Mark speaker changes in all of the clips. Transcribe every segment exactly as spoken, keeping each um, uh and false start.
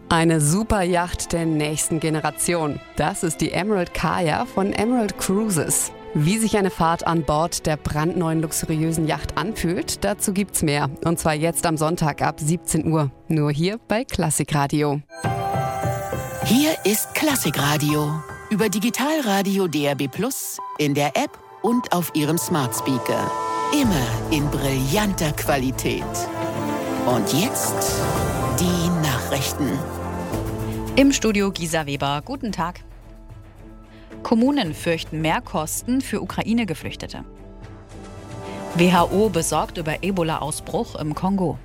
Speaker 1: Eine Superyacht der nächsten Generation. Das ist die Emerald Kaya von Emerald Cruises. Wie sich eine Fahrt an Bord der brandneuen luxuriösen Yacht anfühlt, dazu gibt's mehr. Und zwar jetzt am Sonntag ab siebzehn Uhr. Nur hier bei Klassikradio.
Speaker 2: Hier ist Klassikradio. Über Digitalradio D A B plus, in der App und auf Ihrem Smart Speaker. Immer in brillanter Qualität. Und jetzt die Nachrichten.
Speaker 3: Im Studio Gisa Weber. Guten Tag. Kommunen fürchten Mehrkosten für Ukraine-Geflüchtete. W H O besorgt über Ebola-Ausbruch im Kongo.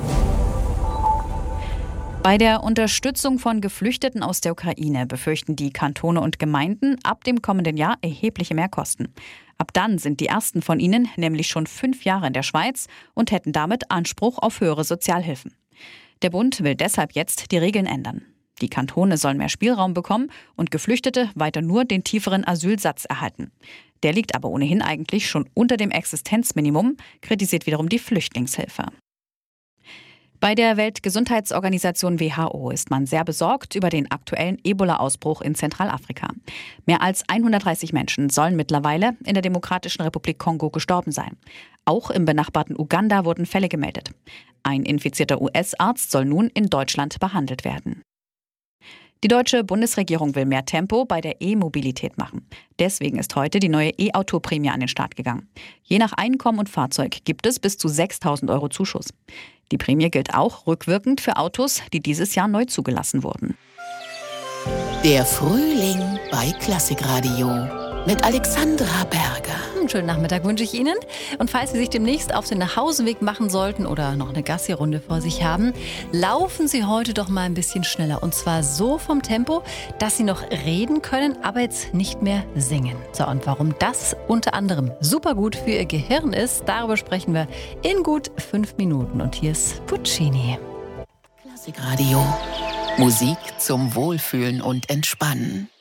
Speaker 3: Bei der Unterstützung von Geflüchteten aus der Ukraine befürchten die Kantone und Gemeinden ab dem kommenden Jahr erhebliche Mehrkosten. Ab dann sind die ersten von ihnen nämlich schon fünf Jahre in der Schweiz und hätten damit Anspruch auf höhere Sozialhilfen. Der Bund will deshalb jetzt die Regeln ändern. Die Kantone sollen mehr Spielraum bekommen und Geflüchtete weiter nur den tieferen Asylsatz erhalten. Der liegt aber ohnehin eigentlich schon unter dem Existenzminimum, kritisiert wiederum die Flüchtlingshilfe. Bei der Weltgesundheitsorganisation W H O ist man sehr besorgt über den aktuellen Ebola-Ausbruch in Zentralafrika. Mehr als hundertdreißig Menschen sollen mittlerweile in der Demokratischen Republik Kongo gestorben sein. Auch im benachbarten Uganda wurden Fälle gemeldet. Ein infizierter U S-Arzt soll nun in Deutschland behandelt werden. Die deutsche Bundesregierung will mehr Tempo bei der E-Mobilität machen. Deswegen ist heute die neue E-Auto-Prämie an den Start gegangen. Je nach Einkommen und Fahrzeug gibt es bis zu sechstausend Euro Zuschuss. Die Prämie gilt auch rückwirkend für Autos, die dieses Jahr neu zugelassen wurden.
Speaker 2: Der Frühling bei Klassikradio mit Alexandra Berger.
Speaker 4: Einen schönen Nachmittag wünsche ich Ihnen. Und falls Sie sich demnächst auf den Nachhauseweg machen sollten oder noch eine Gassi-Runde vor sich haben, laufen Sie heute doch mal ein bisschen schneller. Und zwar so vom Tempo, dass Sie noch reden können, aber jetzt nicht mehr singen. So, und warum das unter anderem super gut für Ihr Gehirn ist, darüber sprechen wir in gut fünf Minuten. Und hier ist Puccini.
Speaker 2: Klassikradio. Musik zum Wohlfühlen und Entspannen.